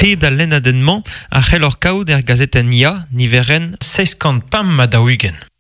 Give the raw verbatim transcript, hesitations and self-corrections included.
tri da lennadennement a c'hellor kaout er gazetenn Ya, niveren seiskant pam ma daougen.